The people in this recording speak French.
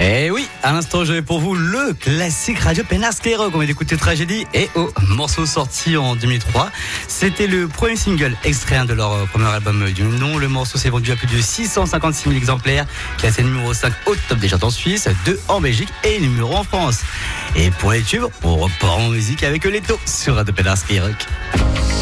Et oui, à l'instant, j'avais pour vous le classique Radio Pénard Skyrock. On vient d'écouter Tragédie et morceau sorti en 2003. C'était le premier single extrait de leur premier album du même nom. Le morceau s'est vendu à plus de 656 000 exemplaires, classé numéro 5 au top des charts en Suisse, 2 en Belgique et numéro en France. Et pour les tubes, on repart en musique avec Leto sur Radio Pénard Skyrock.